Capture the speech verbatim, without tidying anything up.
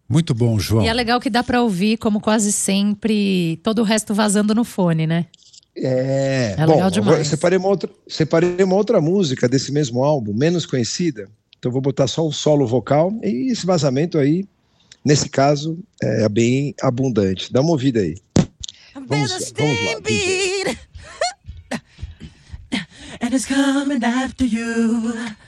Muito bom, João. E é legal que dá pra ouvir, como quase sempre, todo o resto vazando no fone, né? É, é bom, legal demais. Eu separei uma, outra, separei uma outra música desse mesmo álbum, menos conhecida. Então vou botar só o solo vocal e esse vazamento aí, nesse caso, é bem abundante. Dá uma ouvida aí. Vamos, vamos lá, D J. And it's coming after you.